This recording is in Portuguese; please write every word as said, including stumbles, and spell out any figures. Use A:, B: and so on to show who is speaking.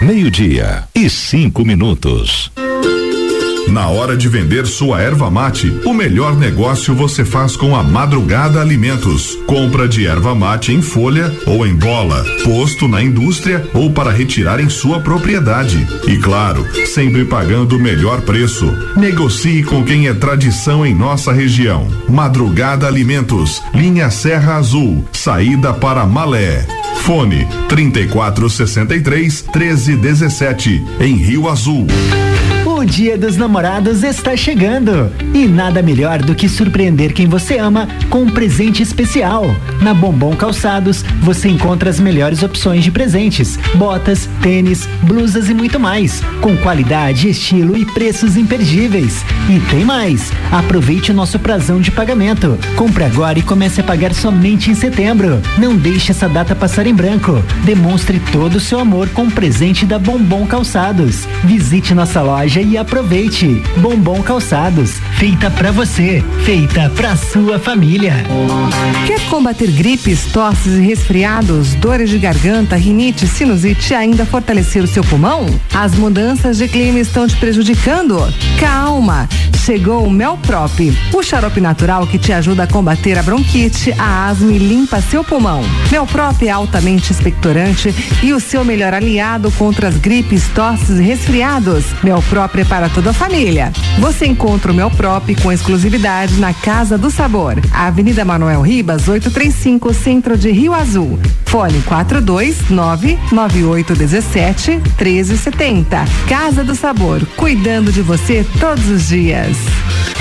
A: Meio-dia e cinco minutos.
B: Na hora de vender sua erva mate, o melhor negócio você faz com a Madrugada Alimentos. Compra de erva mate em folha ou em bola, posto na indústria ou para retirar em sua propriedade. E claro, sempre pagando o melhor preço. Negocie com quem é tradição em nossa região. Madrugada Alimentos, linha Serra Azul, saída para Malé. Fone trinta e quatro sessenta e três, treze dezessete, em Rio Azul.
C: O Dia dos Namorados está chegando e nada melhor do que surpreender quem você ama com um presente especial. Na Bombom Calçados você encontra as melhores opções de presentes, botas, tênis, blusas e muito mais, com qualidade, estilo e preços imperdíveis. E tem mais, aproveite o nosso prazão de pagamento. Compre agora e comece a pagar somente em setembro. Não deixe essa data passar em branco. Demonstre todo o seu amor com o presente da Bombom Calçados. Visite nossa loja e aproveite. Bombom Calçados, feita pra você, feita pra sua família.
D: Quer combater gripes, tosses e resfriados, dores de garganta, rinite, sinusite e ainda fortalecer o seu pulmão? As mudanças de clima estão te prejudicando? Calma! Chegou o Melprop, o xarope natural que te ajuda a combater a bronquite, a asma e limpa seu pulmão. Melprop é altamente expectorante e o seu melhor aliado contra as gripes, tosses e resfriados. Melprop é para toda a família. Você encontra o Melprop com exclusividade na Casa do Sabor, Avenida Manuel Ribas, oitocentos e trinta e cinco, Centro de Rio Azul. Fone quatro dois nove nove oito um sete, um três sete zero. Casa do Sabor, cuidando de você todos os dias.